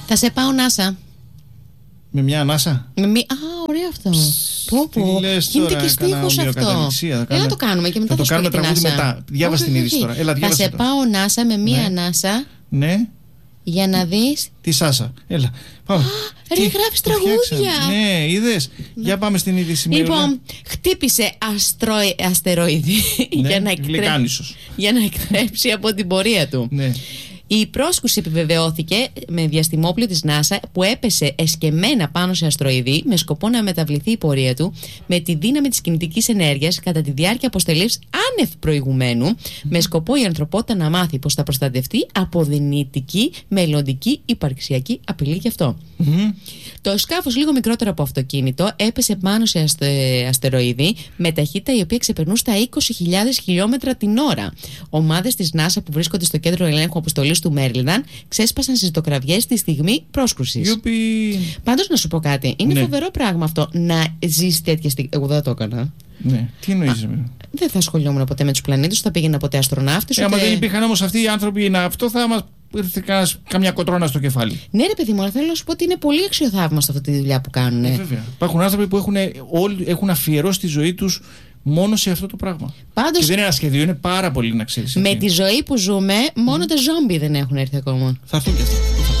Θα σε πάω NASA. Με μια ανάσα. Α, ωραίο αυτό. Πω. Γίνεται και στίχος αυτό. Έλα το κάνουμε και μετά θα το κάνουμε τραγούδι NASA. μετά. Διάβασε την είδηση τώρα. Έλα, θα σε πάω NASA με μια ανάσα. Ναι. Για να δεις. Τη Σάσα. Έλα. Πάμε. Ρε, γράφεις τραγούδια. Ναι, είδες. Για πάμε στην είδηση. Λοιπόν, χτύπησε αστεροειδή για να εκτρέψει από την πορεία του. Ναι. Η πρόσκρουση επιβεβαιώθηκε με διαστημόπλοιο της NASA που έπεσε εσκεμμένα πάνω σε αστροειδή με σκοπό να μεταβληθεί η πορεία του με τη δύναμη της κινητικής ενέργειας κατά τη διάρκεια αποστελής άνευ προηγουμένου, με σκοπό η ανθρωπότητα να μάθει πως θα προστατευτεί από δυνητική μελλοντική υπαρξιακή απειλή γι' αυτό. Το σκάφος, λίγο μικρότερο από αυτοκίνητο, έπεσε πάνω σε αστεροειδή με ταχύτητα η οποία ξεπερνούσε τα 20.000 χιλιόμετρα την ώρα. Ομάδες της NASA που βρίσκονται στο κέντρο ελέγχου αποστολής του Μέρλινταν ξέσπασαν ζητοκραυγές τη στιγμή πρόσκρουσης. Πάντως να σου πω κάτι, είναι φοβερό πράγμα αυτό να ζεις τέτοια στιγμή. Εγώ δεν το έκανα. Ναι, τι εννοείς? Δεν θα ασχολιόμουν ποτέ με τους πλανήτες, θα πήγαινα ποτέ αστροναύτης. Άμα δεν υπήρχαν όμως αυτοί οι άνθρωποι, αυτό θα μας ήρθε καμιά κοτρώνα στο κεφάλι. Ναι, ρε παιδί μου, αλλά θέλω να σου πω ότι είναι πολύ αξιοθαύμαστο αυτή τη δουλειά που κάνουν. Βέβαια. Υπάρχουν άνθρωποι που έχουν αφιερώσει τη ζωή τους μόνο σε αυτό το πράγμα. Πάντως, και δεν είναι ένα σχέδιο, είναι πάρα πολύ να ξέρεις. Με τη ζωή που ζούμε, μόνο τα ζόμπι δεν έχουν έρθει ακόμα. Θα έρθουν και αυτά.